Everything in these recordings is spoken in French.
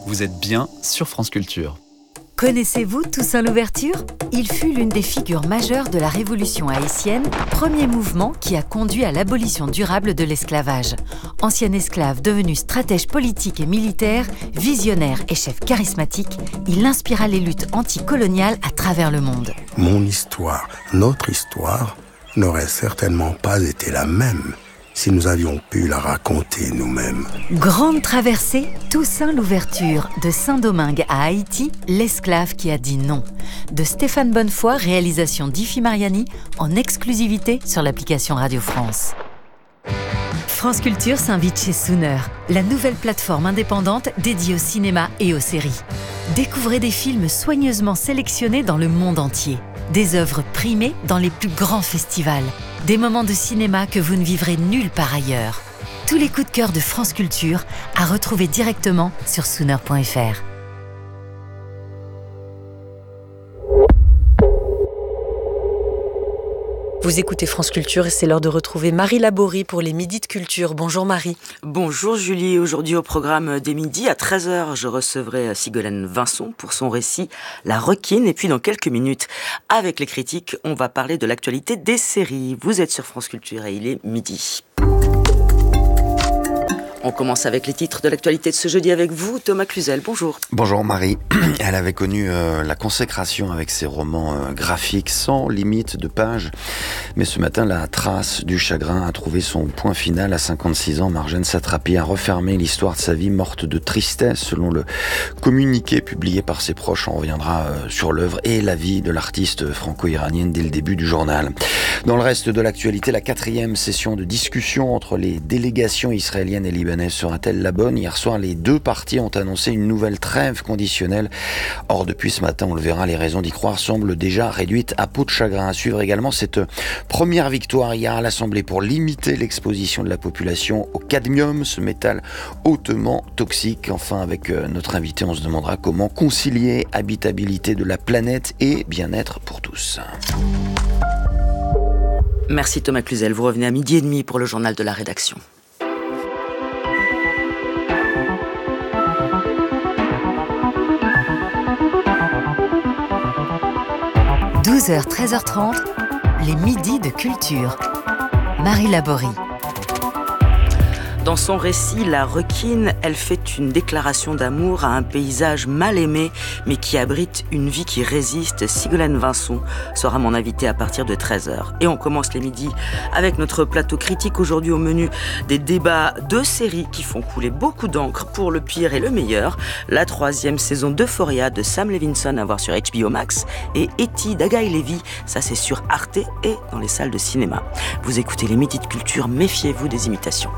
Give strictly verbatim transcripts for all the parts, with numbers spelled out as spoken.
Vous êtes bien sur France Culture. Connaissez-vous Toussaint Louverture ? Il fut l'une des figures majeures de la Révolution haïtienne, premier mouvement qui a conduit à l'abolition durable de l'esclavage. Ancien esclave devenu stratège politique et militaire, visionnaire et chef charismatique, il inspira les luttes anticoloniales à travers le monde. Mon histoire, notre histoire, n'aurait certainement pas été la même si nous avions pu la raconter nous-mêmes. Grande traversée, Toussaint Louverture, de Saint-Domingue à Haïti, l'esclave qui a dit non. De Stéphane Bonnefoy, réalisation d'Ifi Mariani, en exclusivité sur l'application Radio France. France Culture s'invite chez Sooner, la nouvelle plateforme indépendante dédiée au cinéma et aux séries. Découvrez des films soigneusement sélectionnés dans le monde entier. Des œuvres primées dans les plus grands festivals. Des moments de cinéma que vous ne vivrez nulle part ailleurs. Tous les coups de cœur de France Culture à retrouver directement sur sooner point f r. Vous écoutez France Culture et c'est l'heure de retrouver Marie Laborie pour les Midis de Culture. Bonjour Marie. Bonjour Julie. Aujourd'hui au programme des Midis, à treize heures, je recevrai Sigolène Vincent pour son récit La Requine. Et puis dans quelques minutes, avec les critiques, on va parler de l'actualité des séries. Vous êtes sur France Culture et il est midi. On commence avec les titres de l'actualité de ce jeudi avec vous, Thomas Cluzel. Bonjour. Bonjour Marie. Elle avait connu euh, la consécration avec ses romans euh, graphiques sans limite de pages. Mais ce matin, la trace du chagrin a trouvé son point final. À cinquante-six ans, Marjane Satrapi a refermé l'histoire de sa vie morte de tristesse. Selon le communiqué publié par ses proches, on reviendra euh, sur l'œuvre et la vie de l'artiste franco-iranienne dès le début du journal. Dans le reste de l'actualité, la quatrième session de discussion entre les délégations israéliennes et libanaise sera-t-elle la bonne ? Hier soir, les deux parties ont annoncé une nouvelle trêve conditionnelle. Or, depuis ce matin, on le verra, les raisons d'y croire semblent déjà réduites à peau de chagrin. À suivre également cette première victoire hier à l'Assemblée pour limiter l'exposition de la population au cadmium, ce métal hautement toxique. Enfin, avec notre invité, on se demandera comment concilier habitabilité de la planète et bien-être pour tous. Merci Thomas Cluzel. Vous revenez à midi et demi pour le journal de la rédaction. douze heures, treize heures trente, les Midis de Culture. Marie Laborie. Dans son récit, La Requine, elle fait une déclaration d'amour à un paysage mal aimé, mais qui abrite une vie qui résiste. Sigolène Vincent sera mon invitée à partir de treize heures. Et on commence les midis avec notre plateau critique. Aujourd'hui au menu, des débats de séries qui font couler beaucoup d'encre pour le pire et le meilleur. La troisième saison d'Euphoria de Sam Levinson à voir sur H B O Max. Et Eti d'Agaï Lévy, ça c'est sur Arte et dans les salles de cinéma. Vous écoutez les Midis de Culture, méfiez-vous des imitations.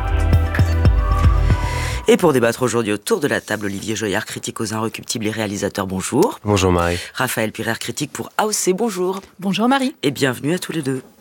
Et pour débattre aujourd'hui autour de la table, Olivier Joyard, critique aux Inrecuptibles et réalisateur, bonjour. Bonjour Marie. Raphaël Pirer, critique pour A O C, bonjour. Bonjour Marie. Et bienvenue à tous les deux.